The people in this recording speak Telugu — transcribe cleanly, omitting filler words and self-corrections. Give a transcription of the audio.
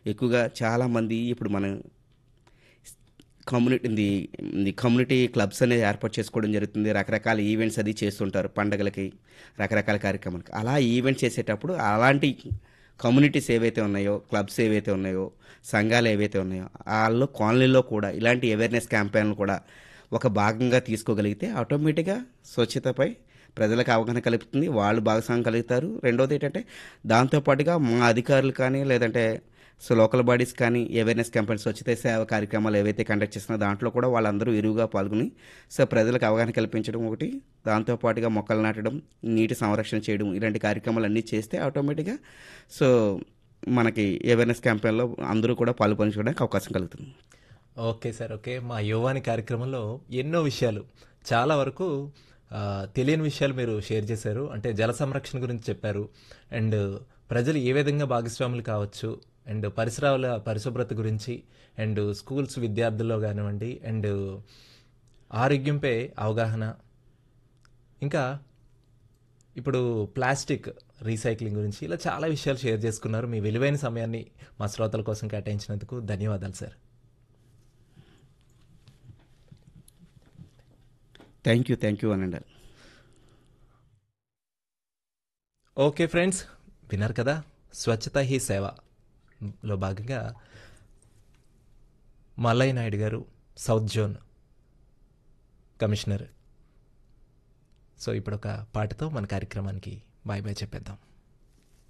ఎక్కువగా చాలామంది ఇప్పుడు మనం కమ్యూనిటీ కమ్యూనిటీ క్లబ్స్ అనేది ఏర్పాటు చేసుకోవడం జరుగుతుంది. రకరకాల ఈవెంట్స్ అది చేస్తుంటారు పండగలకి, రకరకాల కార్యక్రమాలకి. అలా ఈవెంట్ చేసేటప్పుడు అలాంటి కమ్యూనిటీస్ ఏవైతే ఉన్నాయో, క్లబ్స్ ఏవైతే ఉన్నాయో, సంఘాలు ఏవైతే ఉన్నాయో, ఆళ్ళు కాలనీలో కూడా ఇలాంటి అవేర్‌నెస్ క్యాంపెయిన్‌లు కూడా ఒక భాగంగా తీసుకోగలిగితే ఆటోమేటిక్‌గా స్వచ్ఛతపై ప్రజలకు అవగాహన కలుగుతుంది. వాళ్ళు భాగస్వామ్యం కలుగుతారు. రెండోదేంటంటే దాంతో పాటుగా మా అధికారులు కానీ, లేదంటే లోకల్ బాడీస్ కానీ అవేర్‌నెస్ క్యాంపెయిన్స్, స్వచ్ఛత సేవ కార్యక్రమాలు ఏవైతే కండక్ట్ చేస్తున్నారో దాంట్లో కూడా వాళ్ళందరూ విరివిగా పాల్గొని ప్రజలకు అవగాహన కల్పించడం ఒకటి, దాంతో పాటుగా మొక్కలు నాటడం, నీటి సంరక్షణ చేయడం ఇలాంటి కార్యక్రమాలన్నీ చేస్తే ఆటోమేటిక్‌గా సో, మనకి అవేర్‌నెస్ క్యాంపెయిన్‌లో అందరూ కూడా పాలుపంచుకోవడానికి అవకాశం కలుగుతుంది. Okay sir. ఓకే. మా యువాని కార్యక్రమంలో ఎన్నో విషయాలు చాలా వరకు తెలియని విషయాలు మీరు షేర్ చేశారు. అంటే జల సంరక్షణ గురించి చెప్పారు. అండ్ ప్రజలు ఏ విధంగా భాగస్వాములు కావచ్చు, అండ్ పరిసరాల పరిశుభ్రత గురించి, అండ్ స్కూల్స్ విద్యార్థుల్లో కానివ్వండి, అండ్ ఆరోగ్యంపై అవగాహన, ఇంకా ఇప్పుడు ప్లాస్టిక్ రీసైక్లింగ్ గురించి ఇలా చాలా విషయాలు షేర్ చేసుకున్నారు. మీ విలువైన సమయాన్ని మా శ్రోతల కోసం కేటాయించినందుకు ధన్యవాదాలు సార్. థ్యాంక్ యూ అనండి. ఓకే ఫ్రెండ్స్, విన్నారు కదా, స్వచ్ఛత హీ సేవలో భాగంగా మల్లయ్య నాయుడు గారు, సౌత్ జోన్ కమిషనర్. సో ఇప్పుడు ఒక పాటతో మన కార్యక్రమానికి బాయ్ బాయ్ చెప్పేద్దాం.